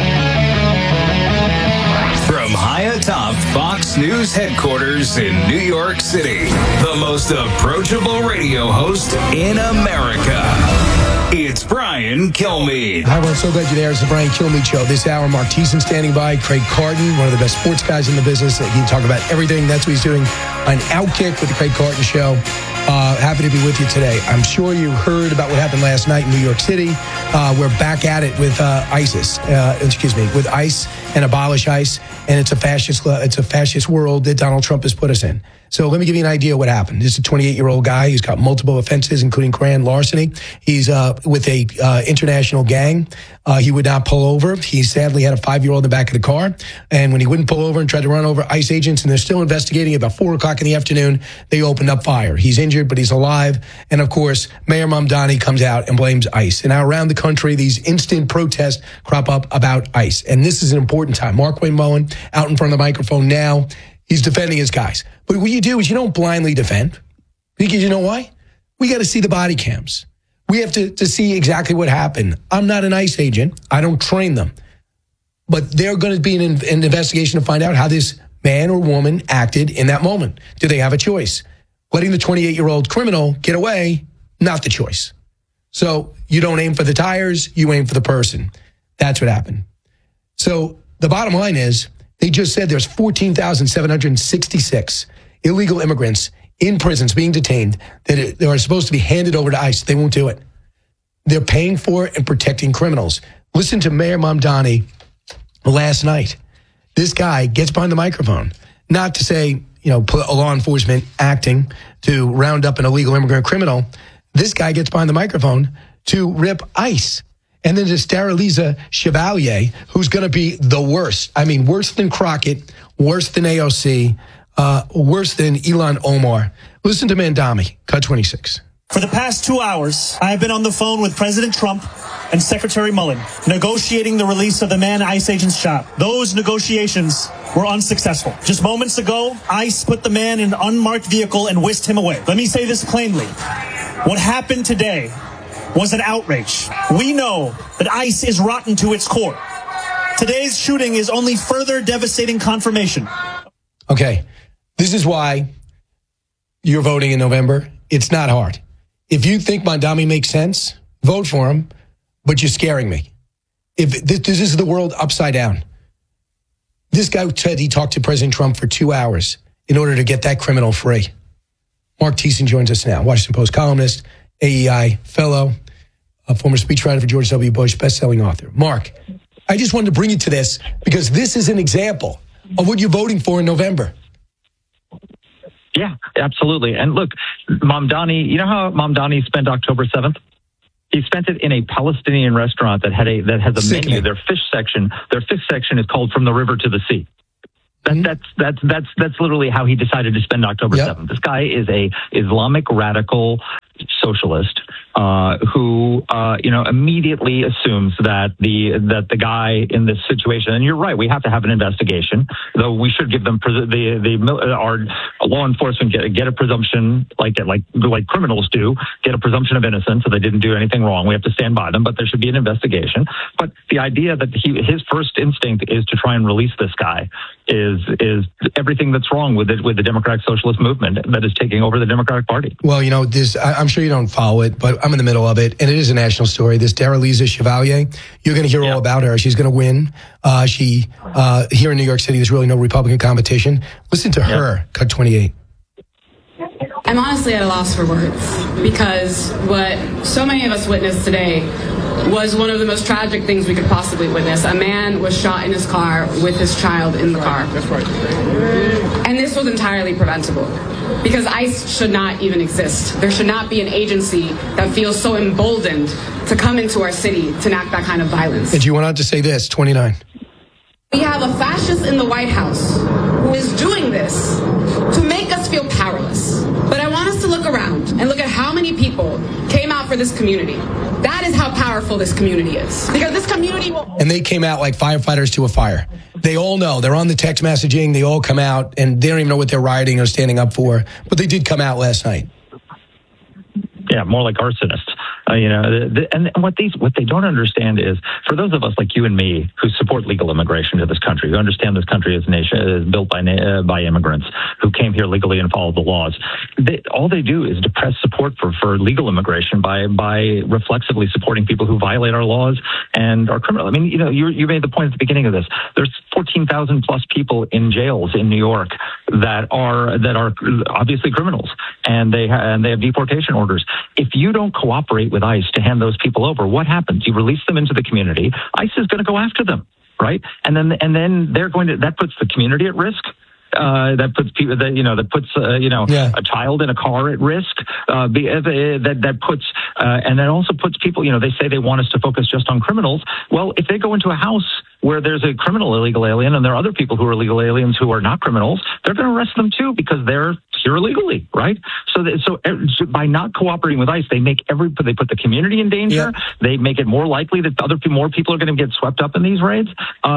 From high atop Fox News headquarters in New York City, the most approachable radio host in America. It's Brian Kilmeade. Hi, everyone. So glad you're there. It's the Brian Kilmeade Show. This hour, Mark Thiessen standing by. Craig Carton, one of the best sports guys in the business. He can talk about everything. That's what he's doing on Outkick with the Craig Carton Show. Happy to be with you today. I'm sure you heard about what happened last night in New York City. We're back at it with with ICE and abolish ICE. And it's a fascist world that Donald Trump has put us in. So let me give you an idea of what happened. This is a 28-year-old guy. He's got multiple offenses, including grand larceny. He's with a international gang. He would not pull over. He sadly had a 5-year-old in the back of the car. And when he wouldn't pull over and tried to run over ICE agents, and they're still investigating, about 4 o'clock in the afternoon, they opened up fire. He's injured, but he's alive. And of course, Mayor Mamdani comes out and blames ICE. And now around the country, these instant protests crop up about ICE. And this is an important time. Mark Wayne Mullen out in front of the microphone now. He's defending his guys. But what you do is you don't blindly defend. Because you know why? We got to see the body cams. We have to see exactly what happened. I'm not an ICE agent. I don't train them. But they're going to be an investigation to find out how this man or woman acted in that moment. Do they have a choice? Letting the 28-year-old criminal get away, not the choice. So you don't aim for the tires, you aim for the person. That's what happened. So the bottom line is, they just said there's 14,766 illegal immigrants in prisons being detained that they are supposed to be handed over to ICE. They won't do it. They're paying for it and protecting criminals. Listen to Mayor Mamdani last night. This guy gets behind the microphone, not to say, put a law enforcement acting to round up an illegal immigrant criminal. This guy gets behind the microphone to rip ICE. And then there's Steriliza Chevalier, who's going to be the worst. I mean, worse than Crockett, worse than AOC, worse than Ilhan Omar. Listen to Mamdani, cut 26. For the past 2 hours, I have been on the phone with President Trump and Secretary Mullen, negotiating the release of the man ICE agents shot. Those negotiations were unsuccessful. Just moments ago, ICE put the man in an unmarked vehicle and whisked him away. Let me say this plainly. What happened today was an outrage. We know that ICE is rotten to its core. Today's shooting is only further devastating confirmation. Okay, this is why you're voting in November. It's not hard. If you think Mamdani makes sense, vote for him, but you're scaring me. If this is the world upside down. This guy said he talked to President Trump for 2 hours in order to get that criminal free. Mark Thiessen joins us now, Washington Post columnist, AEI fellow, a former speechwriter for George W. Bush, best-selling author. Mark, I just wanted to bring you to this because this is an example of what you're voting for in November. Yeah, absolutely. And look, Mamdani, you know how Mamdani spent October 7th? He spent it in a Palestinian restaurant that has a menu. Their fish section is called From the River to the Sea. That's literally how he decided to spend October 7th. This guy is a Islamic radical socialist who immediately assumes that the guy in this situation, and you're right, we have to have an investigation, though we should give them our law enforcement get a presumption like criminals do, get a presumption of innocence, so they didn't do anything wrong. We have to stand by them, but there should be an investigation. But the idea that his first instinct is to try and release this guy is everything that's wrong with the Democratic Socialist movement that is taking over the Democratic Party. Well, I'm sure you don't follow it, but I'm in the middle of it, and it is a national story. This Daraliza Chevalier, you're going to hear all about her. She's going to win. Here in New York City, there's really no Republican competition. Listen to her, cut 28. I'm honestly at a loss for words because what so many of us witnessed today was one of the most tragic things we could possibly witness. A man was shot in his car with his child in the car. That's right. And this was entirely preventable because ICE should not even exist. There should not be an agency that feels so emboldened to come into our city to enact that kind of violence. And you went on to say this, 29. We have a fascist in the White House who is doing this to make us feel powerless. But I want us to look around and look at how many people came out for this community. That is how powerful this community is. Because this community will... And they came out like firefighters to a fire. They all know. They're on the text messaging. They all come out, and they don't even know what they're rioting or standing up for. But they did come out last night. Yeah, more like arsonists. And what they don't understand is, for those of us like you and me who support legal immigration to this country, who understand this country as a nation is built by immigrants who came here legally and followed the laws, all they do is depress support for legal immigration by reflexively supporting people who violate our laws and are criminal. I mean, you made the point at the beginning of this. There's 14,000 plus people in jails in New York that are obviously criminals, and they have deportation orders. If you don't cooperate with ICE to hand those people over, what happens? You release them into the community. ICE is going to go after them, right? And then they're going to, that puts the community at risk. That puts people a child in a car at risk. That puts and that also puts people. They say they want us to focus just on criminals. Well, if they go into a house where there's a criminal illegal alien and there are other people who are illegal aliens who are not criminals, they're going to arrest them too because they're here illegally, right? So by not cooperating with ICE, they put the community in danger. Yeah. They make it more likely that more people are going to get swept up in these raids.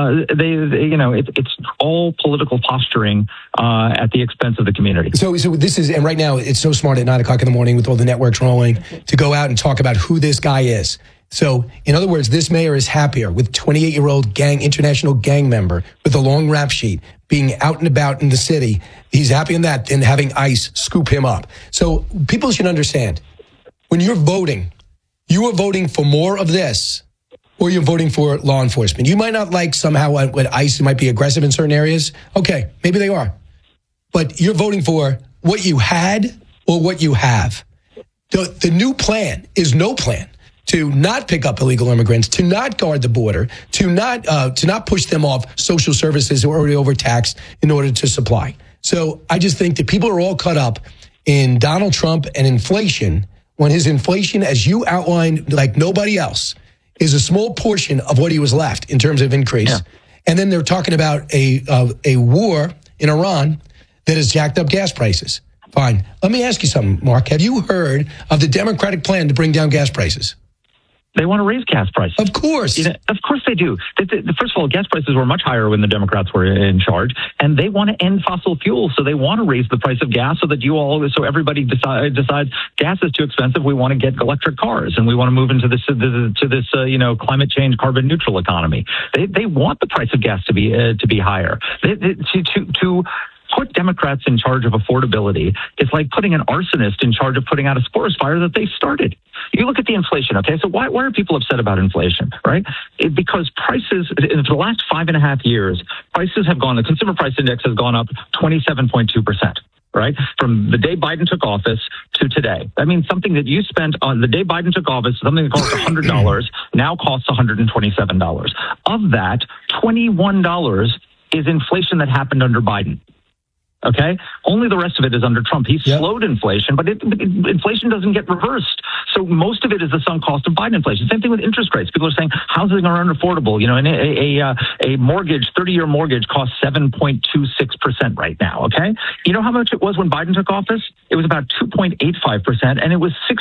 It's all political posturing at the expense of the community. So this is, and right now it's so smart at 9 o'clock in the morning with all the networks rolling to go out and talk about who this guy is. So, in other words, this mayor is happier with 28-year-old international gang member with a long rap sheet being out and about in the city. He's happy in that than having ICE scoop him up. So people should understand, when you're voting, you are voting for more of this, or you're voting for law enforcement. You might not like somehow what ICE might be aggressive in certain areas. Okay, maybe they are. But you're voting for what you had or what you have. The new plan is no plan to not pick up illegal immigrants, to not guard the border, to not push them off social services who are already overtaxed in order to supply. So I just think that people are all caught up in Donald Trump and inflation, when his inflation, as you outlined, like nobody else, is a small portion of what he was left in terms of increase. Yeah. And then they're talking about a war in Iran that has jacked up gas prices. Fine. Let me ask you something, Mark. Have you heard of the Democratic plan to bring down gas prices? They want to raise gas prices. Of course. Of course they do. First of all, gas prices were much higher when the Democrats were in charge, and they want to end fossil fuels. So they want to raise the price of gas so everybody decides gas is too expensive. We want to get electric cars, and we want to move into this climate change, carbon neutral economy. They want the price of gas to be higher. To put Democrats in charge of affordability is like putting an arsonist in charge of putting out a forest fire that they started. You look at the inflation, okay? So why are people upset about inflation, right? Because prices, in the last 5.5 years, prices have gone, the consumer price index has gone up 27.2%. Right? From the day Biden took office to today. That means something that you spent on the day Biden took office, something that cost $100, now costs $127. Of that, $21 is inflation that happened under Biden. Okay? Only the rest of it is under Trump. He slowed inflation, but inflation doesn't get reversed. So most of it is the sunk cost of Biden inflation. Same thing with interest rates. People are saying housing are unaffordable. You know, and a mortgage, 30-year mortgage costs 7.26% right now. Okay? You know how much it was when Biden took office? It was about 2.85%, and it was